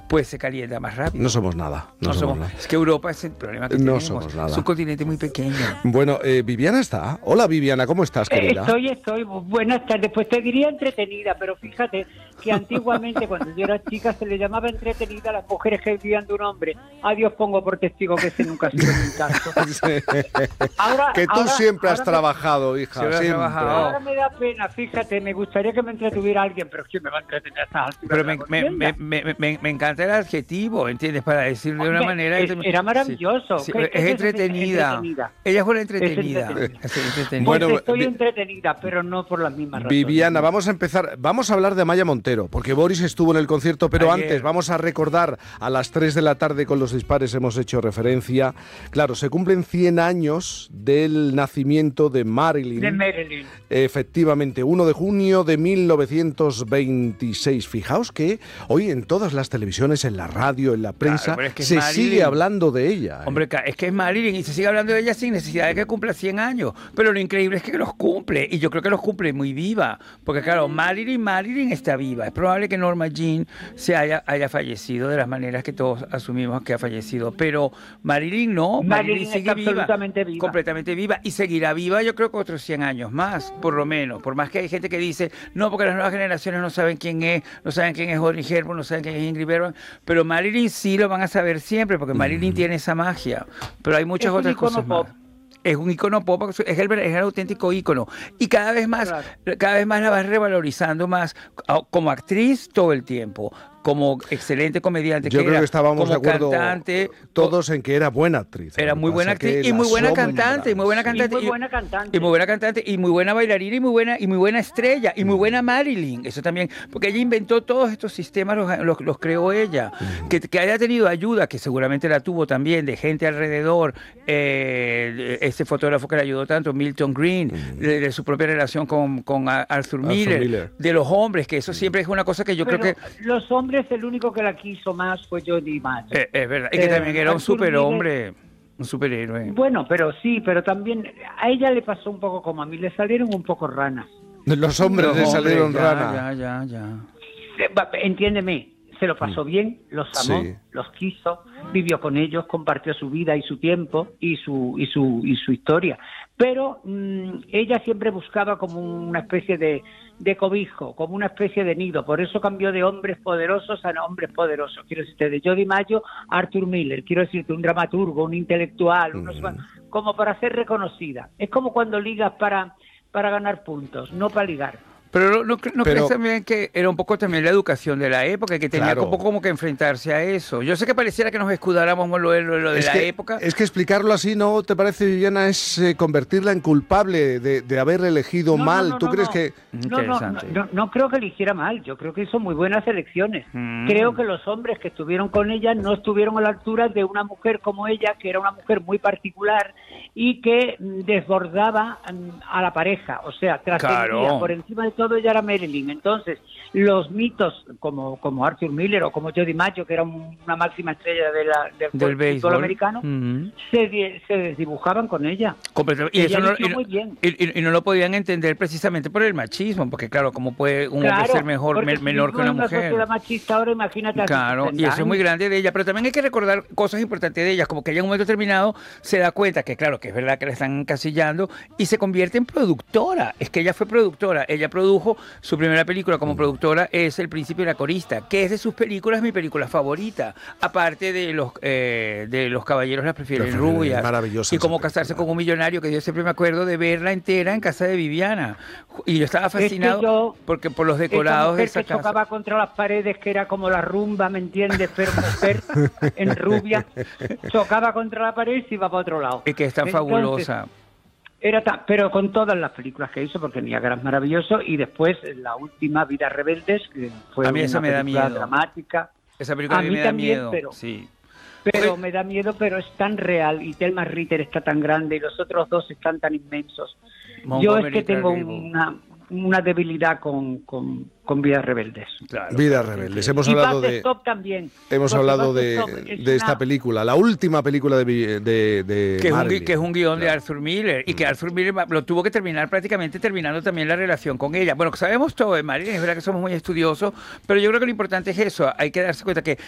pues se calienta más rápido. No somos nada. No somos nada. Es que Europa es el problema que No tenemos. somos nada. Es un continente muy pequeño. Bueno, Viviana está. Hola, Viviana, ¿cómo estás, querida? Estoy. Buenas tardes. Pues te diría entretenida, pero fíjate que antiguamente, cuando yo era chica, se le llamaba entretenida a las mujeres que vivían de un hombre. A Dios pongo por testigo que ese nunca ha sido mi caso. Que tú siempre has trabajado, hija. Siempre. Ahora me da pena, fíjate, me gustaría que me entretuviera alguien, pero ¿quién me va a entretener a estas alturas? Pero me encanta el adjetivo, ¿entiendes? Para decirlo de una manera... Era maravilloso. Sí, es entretenida. Ella fue la entretenida. Bueno, estoy entretenida, pero no por las mismas razones. Viviana, vamos a empezar. Vamos a hablar de Maya Montero, porque Boris estuvo en el concierto, pero ayer. Antes vamos a recordar, a las 3 de la tarde con los dispares hemos hecho referencia. Claro, se cumplen 100 años del nacimiento de Marilyn. De Marilyn. Efectivamente, 1 de junio de 1926. Fijaos que hoy en todas las televisiones, en la radio, en la prensa, claro, es que se sigue hablando de ella. Hombre, es que es Marilyn y se sigue hablando de ella sin necesidad de que cumpla 100 años. Pero lo increíble es que los cumple, y yo creo que los cumple muy viva. Porque claro, Marilyn está viva. Es probable que Norma Jean haya fallecido de las maneras que todos asumimos que ha fallecido. Pero Marilyn no, Marilyn sigue absolutamente viva. Completamente viva. Y seguirá viva yo creo que otros 100 años más, por lo menos. Por más que hay gente que dice, no, porque las nuevas generaciones no saben quién es Audrey Hepburn, no saben quién es Ingrid Bergman. Pero Marilyn sí lo van a saber siempre, porque Marilyn tiene esa magia. Pero hay muchas otras cosas más. Es un icono pop, es el auténtico ícono. Y cada vez más la vas revalorizando más como actriz todo el tiempo, como excelente comediante. Yo creo que estábamos de acuerdo cantante, todos en que era buena actriz. Era muy buena actriz y muy buena cantante, y muy buena cantante, y muy buena cantante, y muy buena bailarina, y muy buena estrella, y muy buena Marilyn. Eso también, porque ella inventó todos estos sistemas, los creó ella. Que haya tenido ayuda, que seguramente la tuvo también, de gente alrededor, ese fotógrafo que le ayudó tanto, Milton Green, de su propia relación con Arthur Miller, de los hombres, que eso siempre es una cosa que yo creo que... Los hombres, el único que la quiso más fue Jody Mayo. Es verdad, y que también era un superhombre, un superhéroe. Bueno, pero también a ella le pasó un poco como a mí, le salieron un poco ranas. Los hombres le salieron ranas. Ya. Entiéndeme, se lo pasó bien, los amó, los quiso, vivió con ellos, compartió su vida y su tiempo y su historia. Pero ella siempre buscaba como una especie de cobijo, como una especie de nido. Por eso cambió de hombres poderosos a hombres poderosos. Quiero decirte, de Jody Mayo a Arthur Miller. Quiero decirte, un dramaturgo, un intelectual, como para ser reconocida. Es como cuando ligas para ganar puntos, no para ligar. Pero no crees también que era un poco también la educación de la época y que tenía un poco como que enfrentarse a eso. Yo sé que pareciera que nos escudáramos lo de la época. Es que explicarlo así, ¿no te parece, Viviana? Es convertirla en culpable de haber elegido mal. ¿Tú crees que...? No creo que eligiera mal. Yo creo que hizo muy buenas elecciones. Creo que los hombres que estuvieron con ella no estuvieron a la altura de una mujer como ella, que era una mujer muy particular y que desbordaba a la pareja. O sea, trascendía por encima de todo, ella era Marilyn. Entonces, los mitos como Arthur Miller o como Jody Mayo, que era una máxima estrella del fútbol americano, se desdibujaban con ella. Y eso no lo podían entender precisamente por el machismo, porque claro, ¿cómo puede un hombre ser menor que una mujer? Sociedad machista ahora, imagínate. Claro, y eso es muy grande de ella, pero también hay que recordar cosas importantes de ella, como que ella en un momento determinado se da cuenta que claro, que es verdad que la están encasillando y se convierte en productora. Es que ella fue productora, ella produjo su primera película como productora, es El Príncipe y la Corista, que es de sus películas mi película favorita, aparte de los caballeros las prefieren rubias, y Cómo casarse con un millonario, que yo siempre me acuerdo de verla entera en casa de Viviana, y yo estaba fascinado porque por los decorados de esa que casa. Chocaba contra las paredes, que era como la rumba, ¿me entiendes? Pero mujer en rubia, chocaba contra la pared y se iba para otro lado. Y que es tan fabulosa. Pero con todas las películas que hizo, porque Niagara es maravilloso, y después la última, Vidas Rebeldes, que fue a mí esa una película dramática. Esa película a mí me da miedo. Pero me da miedo, pero es tan real, y Thelma Ritter está tan grande, y los otros dos están tan inmensos. Yo es que tengo una debilidad con Vidas Rebeldes. Claro, Vidas Rebeldes. Hemos hablado de Stop también. Hemos hablado de esta película, la última película de Marilyn. Que es un guión de Arthur Miller, y que Arthur Miller lo tuvo que terminar prácticamente terminando también la relación con ella. Bueno, sabemos todo de Marilyn, es verdad que somos muy estudiosos, pero yo creo que lo importante es eso. Hay que darse cuenta que